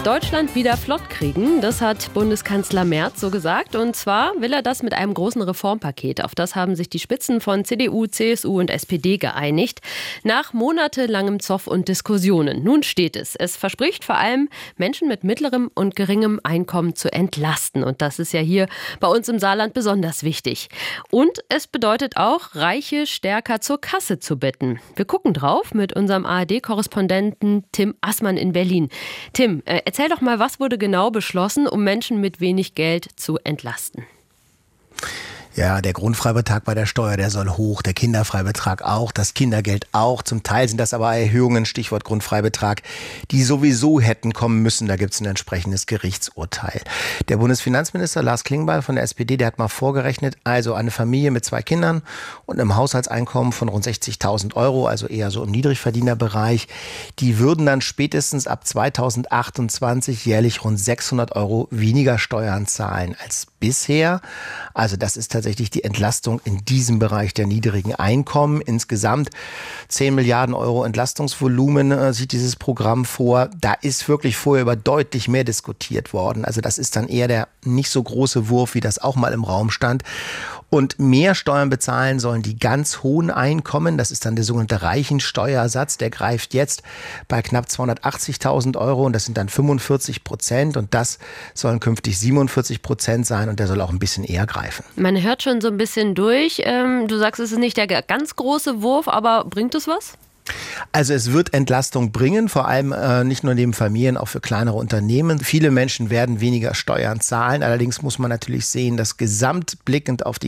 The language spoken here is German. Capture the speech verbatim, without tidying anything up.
Deutschland wieder flott kriegen. Das hat Bundeskanzler Merz so gesagt. Und zwar will er das mit einem großen Reformpaket. Auf das haben sich die Spitzen von C D U, C S U und S P D geeinigt. Nach monatelangem Zoff und Diskussionen. Nun steht es. Es verspricht vor allem, Menschen mit mittlerem und geringem Einkommen zu entlasten. Und das ist ja hier bei uns im Saarland besonders wichtig. Und es bedeutet auch, Reiche stärker zur Kasse zu bitten. Wir gucken drauf mit unserem A R D-Korrespondenten Tim Assmann in Berlin. Tim, äh, erzähl doch mal, was wurde genau beschlossen, um Menschen mit wenig Geld zu entlasten? Ja, der Grundfreibetrag bei der Steuer, der soll hoch, der Kinderfreibetrag auch, das Kindergeld auch. Zum Teil sind das aber Erhöhungen, Stichwort Grundfreibetrag, die sowieso hätten kommen müssen. Da gibt es ein entsprechendes Gerichtsurteil. Der Bundesfinanzminister Lars Klingbeil von der S P D, der hat mal vorgerechnet, also eine Familie mit zwei Kindern und einem Haushaltseinkommen von rund sechzigtausend Euro, also eher so im Niedrigverdienerbereich, die würden dann spätestens ab zweitausendachtundzwanzig jährlich rund sechshundert Euro weniger Steuern zahlen als bisher. Also das ist tatsächlich die Entlastung in diesem Bereich der niedrigen Einkommen. Insgesamt zehn Milliarden Euro Entlastungsvolumen äh, sieht dieses Programm vor. Da ist wirklich vorher über deutlich mehr diskutiert worden. Also das ist dann eher der nicht so große Wurf, wie das auch mal im Raum stand. Und mehr Steuern bezahlen sollen die ganz hohen Einkommen. Das ist dann der sogenannte Reichensteuersatz. Der greift jetzt bei knapp zweihundertachtzigtausend Euro und das sind dann fünfundvierzig Prozent. Und das sollen künftig siebenundvierzig Prozent sein und der soll auch ein bisschen eher greifen. Man hört schon so ein bisschen durch. Ähm, du sagst, es ist nicht der ganz große Wurf, aber bringt es was? Also es wird Entlastung bringen, vor allem äh, nicht nur neben Familien, auch für kleinere Unternehmen. Viele Menschen werden weniger Steuern zahlen. Allerdings muss man natürlich sehen, dass gesamtblickend auf die